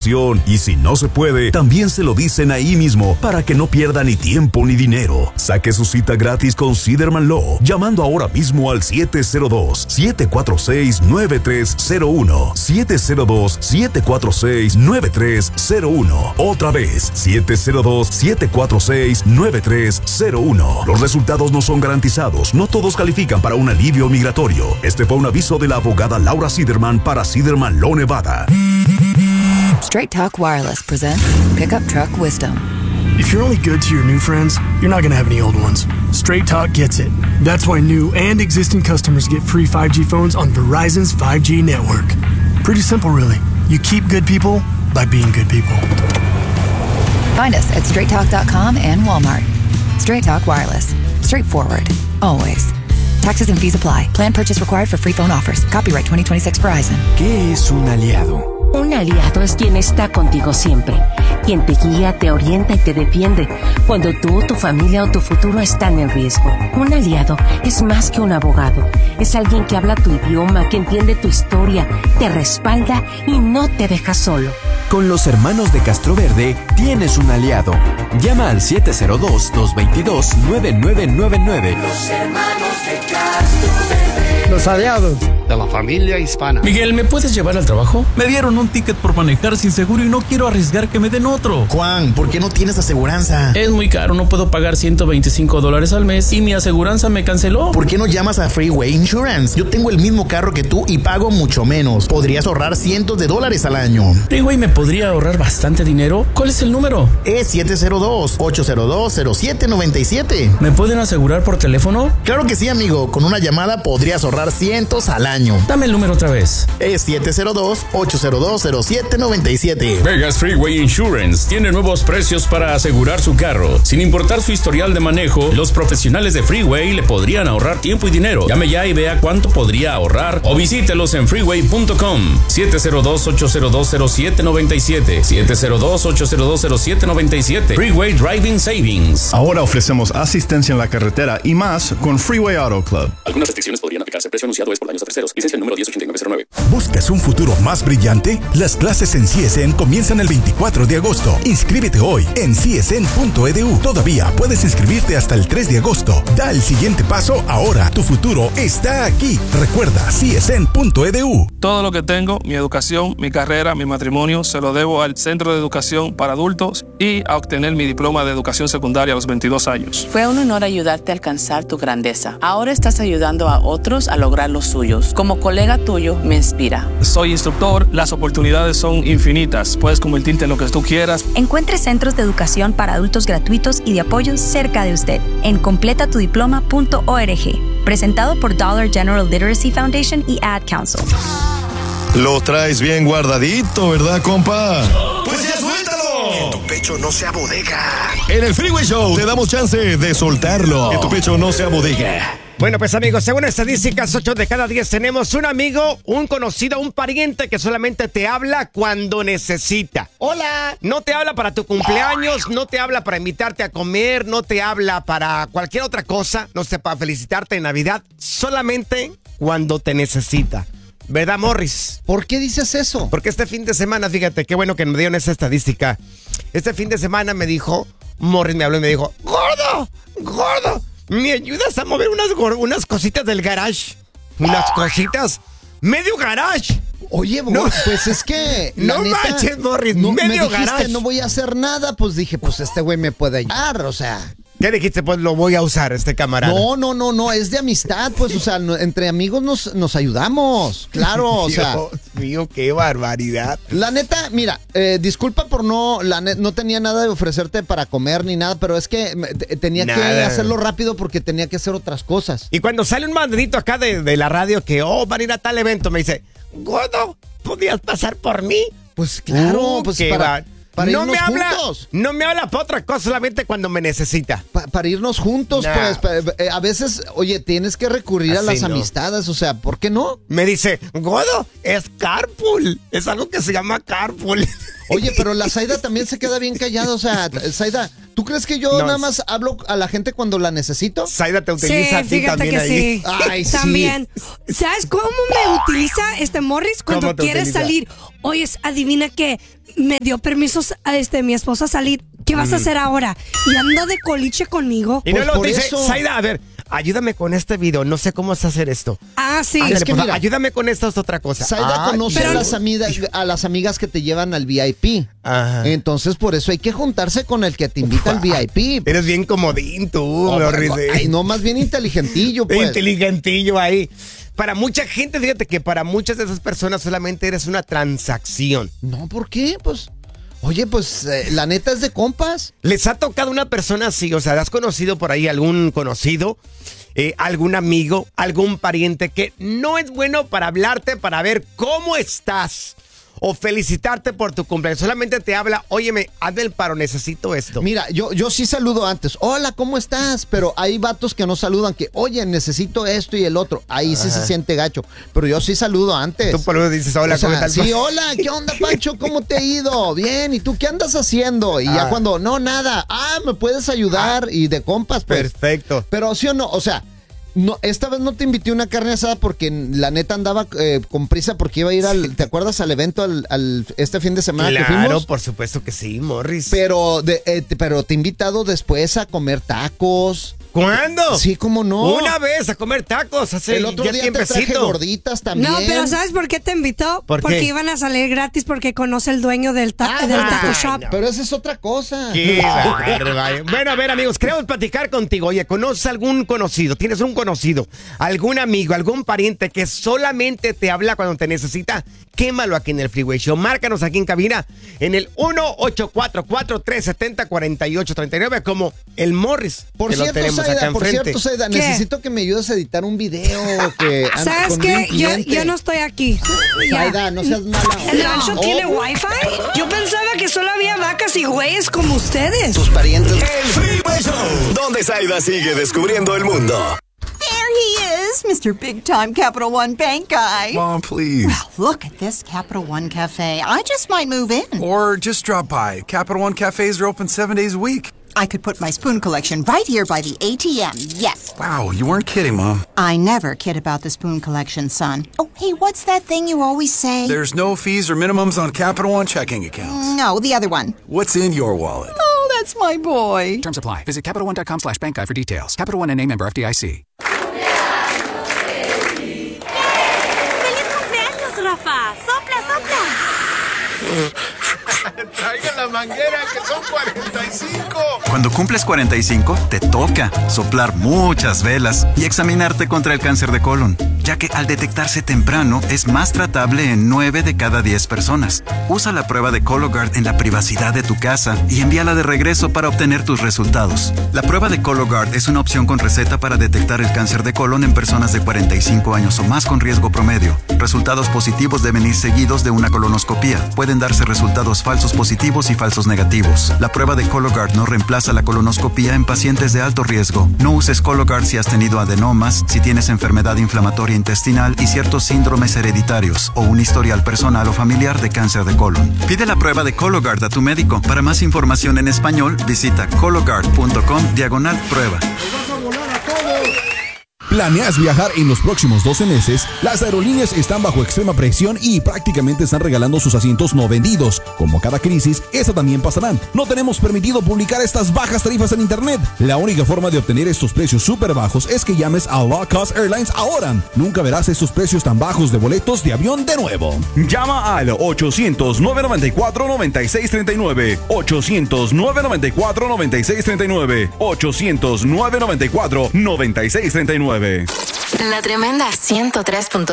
información y si no se puede, también se lo dicen ahí mismo para que no pierda ni tiempo ni dinero. Saque su cita gratis con Siderman Law llamando ahora mismo al 702-746-9301. 702-746-9301. Otra vez, 702-746-9301. Los resultados no son garantizados. No todos califican para un alivio migratorio. Este fue un aviso de la abogada Laura Siderman para Siderman Law Nevada. Straight Talk Wireless presents Pickup Truck Wisdom. If you're only good to your new friends, you're not going to have any old ones. Straight Talk gets it. That's why new and existing customers get free 5G phones on Verizon's 5G network. Pretty simple, really. You keep good people by being good people. Find us at straighttalk.com and Walmart. Straight Talk Wireless. Straightforward. Always. Taxes and fees apply. Plan purchase required for free phone offers. Copyright 2026 Verizon. ¿Qué es un aliado? Un aliado es quien está contigo siempre, quien te guía, te orienta y te defiende cuando tú, tu familia o tu futuro están en riesgo. Un aliado es más que un abogado, es alguien que habla tu idioma, que entiende tu historia, te respalda y no te deja solo. Con los hermanos de Castroverde tienes un aliado. Llama al 702-222-9999. Los hermanos de Castroverde. Los aliados de la familia hispana. Miguel, ¿me puedes llevar al trabajo? Me dieron un ticket por manejar sin seguro y no quiero arriesgar que me den otro. Juan, ¿por qué no tienes aseguranza? Es muy caro, no puedo pagar $125 al mes y mi aseguranza me canceló. ¿Por qué no llamas a Freeway Insurance? Yo tengo el mismo carro que tú y pago mucho menos. Podrías ahorrar cientos de dólares al año. Freeway me podría ahorrar bastante dinero. ¿Cuál es el número? Es 702-802-0797. ¿Me pueden asegurar por teléfono? Claro que sí, amigo. Con una llamada podrías ahorrar cientos al año. Dame el número otra vez. Es 702-802-0797. Vegas Freeway Insurance tiene nuevos precios para asegurar su carro. Sin importar su historial de manejo, los profesionales de Freeway le podrían ahorrar tiempo y dinero. Llame ya y vea cuánto podría ahorrar o visítelos en freeway.com. 702-802-0797. 702-802-0797. Freeway Driving Savings. Ahora ofrecemos asistencia en la carretera y más con Freeway Auto Club. Algunas restricciones podrían aplicarse. Precio anunciado es por daños a terceros. Licencia número 108909. ¿Buscas un futuro más brillante? Las clases en CSN comienzan el 24 de agosto. Inscríbete hoy en csn.edu. Todavía puedes inscribirte hasta el 3 de agosto. Da el siguiente paso ahora. Tu futuro está aquí. Recuerda, csn.edu. Todo lo que tengo, mi educación, mi carrera, mi matrimonio, se lo debo al Centro de Educación para Adultos y a obtener mi diploma de educación secundaria a los 22 años. Fue un honor ayudarte a alcanzar tu grandeza. Ahora estás ayudando a otros a lograr los suyos. Como colega tuyo, me inspira. Soy instructor, las oportunidades son infinitas. Puedes convertirte en lo que tú quieras. Encuentre centros de educación para adultos gratuitos y de apoyo cerca de usted en completatudiploma.org. Presentado por Dollar General Literacy Foundation y Ad Council. Lo traes bien guardadito, ¿verdad, compa? Pues ya suéltalo. Que tu pecho no sea bodega. En el Freeway Show te damos chance de soltarlo. Que tu pecho no sea bodega. Bueno, pues amigos, según estadísticas, 8 de cada 10 tenemos un amigo, un conocido, un pariente que solamente te habla cuando necesita. Hola. No te habla para tu cumpleaños, no te habla para invitarte a comer, no te habla para cualquier otra cosa, no sé, para felicitarte en Navidad, solamente cuando te necesita. ¿Verdad, Morris? ¿Por qué dices eso? Porque este fin de semana, fíjate, qué bueno que me dieron esa estadística. Este fin de semana me dijo, Morris me habló y me dijo, ¡Gordo! ¿Me ayudas a mover unas cositas del garage? ¿Unas cositas? ¡Medio garage! Oye, no, pues es que... No manches, Morris, no, medio garage. No voy a hacer nada, pues dije, pues este güey me puede ayudar, o sea... ¿Qué dijiste? Pues lo voy a usar, este camarada. No, es de amistad, pues, o sea, entre amigos nos ayudamos, claro, o sea. Dios mío, qué barbaridad. La neta, mira, disculpa por no tenía nada de ofrecerte para comer ni nada, pero es que tenía que hacerlo rápido porque tenía que hacer otras cosas. Y cuando sale un mandadito acá de la radio que, van a ir a tal evento, me dice, Gordo, ¿podías pasar por mí? Pues claro, pues para no irnos juntos. No me habla para otra cosa, solamente cuando me necesita. Para irnos juntos, pues. A veces, oye, tienes que recurrir a las amistades, o sea, ¿por qué no? Me dice, Godo, es carpool. Es algo que se llama carpool. Oye, pero la Zaida también se queda bien callada, o sea, Zaida, ¿Tú crees que yo nada más hablo a la gente cuando la necesito? Zaida te utiliza a ti también ahí. Sí. Ay, sí. También. ¿Sabes cómo me utiliza Morris cuando quiere salir? Oye, adivina qué, me dio permisos a mi esposa a salir. ¿Qué vas a hacer ahora? Y anda de coliche conmigo. Y no lo dice, Zaida, a ver, ayúdame con este video, no sé cómo es hacer esto. Ah, sí. Ándale, es que mira, ayúdame con esto, es otra cosa. Zaida conoce a las amigas que te llevan al VIP. Ajá. Entonces, por eso hay que juntarse con el que te invita al VIP. Eres bien comodín tú, Ay, no, más bien inteligentillo, pues. Inteligentillo ahí. Para mucha gente, fíjate que para muchas de esas personas solamente eres una transacción. No, ¿por qué? Pues... Oye, pues la neta es de compas. ¿Les ha tocado una persona así? O sea, ¿has conocido por ahí algún conocido, algún amigo, algún pariente que no es bueno para hablarte, para ver cómo estás? O felicitarte por tu cumpleaños. Solamente te habla, óyeme, hazme el paro, necesito esto. Mira, yo sí saludo antes. Hola, ¿cómo estás? Pero hay vatos que no saludan, que, oye, necesito esto y el otro. Ahí sí se siente gacho. Pero yo sí saludo antes. Tú por lo dices, hola, ¿cómo estás? Sí, hola, ¿qué onda, Pancho? ¿Cómo te ha ido? Bien, ¿y tú qué andas haciendo? Y ya cuando, no, nada. ¿Me puedes ayudar? Y de compas, pues. Perfecto. Pero sí o no, o sea... No, esta vez no te invité una carne asada porque la neta andaba con prisa porque iba a ir ¿te acuerdas al evento este fin de semana que fuimos? Claro, por supuesto que sí, Morris. Pero te he invitado después a comer tacos. ¿Cuándo? Sí, ¿cómo no? Una vez a comer tacos hace el otro día te traje gorditas también. No, pero ¿sabes por qué te invitó? Porque iban a salir gratis porque conoce el dueño del taco shop. No. Pero esa es otra cosa. Bueno, a ver, amigos, queremos platicar contigo. Oye, ¿conoces algún conocido? ¿Tienes un conocido? ¿Algún amigo? ¿Algún pariente que solamente te habla cuando te necesita? Quémalo aquí en el Freeway Show. Márcanos aquí en cabina en el 1-844-370-4839 como el Morris. Por cierto, Zaida, necesito que me ayudes a editar un video. ¿Sabes qué? Yo no estoy aquí. Zaida, no seas mala. ¿El rancho tiene wifi? Yo pensaba que solo había vacas y güeyes como ustedes. Tus parientes. El Freeway Show, donde Zaida sigue descubriendo el mundo. There he is, Mr. Big Time Capital One Bank Guy. Mom, please. Well, look at this Capital One Cafe. I just might move in. Or just drop by. Capital One cafes are open 7 days a week. I could put my spoon collection right here by the ATM, yes. Wow, you weren't kidding, Mom. I never kid about the spoon collection, son. Oh, hey, what's that thing you always say? There's no fees or minimums on Capital One checking accounts. No, the other one. What's in your wallet? Oh, that's my boy. Terms apply. Visit CapitalOne.com/bankguy for details. Capital One N.A. member FDIC. Rafa, sopla, sopla. Traigan la manguera, que son 45. Cuando cumples 45, te toca soplar muchas velas y examinarte contra el cáncer de colon, ya que al detectarse temprano es más tratable en 9 de cada 10 personas. Usa la prueba de Cologuard en la privacidad de tu casa y envíala de regreso para obtener tus resultados. La prueba de Cologuard es una opción con receta para detectar el cáncer de colon en personas de 45 años o más con riesgo promedio. Resultados positivos deben ir seguidos de una colonoscopía. Pueden darse resultados falsos positivos y falsos negativos. La prueba de Cologuard no reemplaza la colonoscopía en pacientes de alto riesgo. No uses Cologuard si has tenido adenomas, si tienes enfermedad inflamatoria intestinal y ciertos síndromes hereditarios o un historial personal o familiar de cáncer de colon. Pide la prueba de Cologuard a tu médico. Para más información en español, visita cologuard.com/prueba. ¿Planeas viajar en los próximos 12 meses? Las aerolíneas están bajo extrema presión y prácticamente están regalando sus asientos no vendidos. Como cada crisis, esa también pasará. No tenemos permitido publicar estas bajas tarifas en internet. La única forma de obtener estos precios súper bajos es que llames a Low Cost Airlines ahora. Nunca verás estos precios tan bajos de boletos de avión de nuevo. Llama al 800-994-9639. 800-994-9639. 800-994-9639. La Tremenda 103.5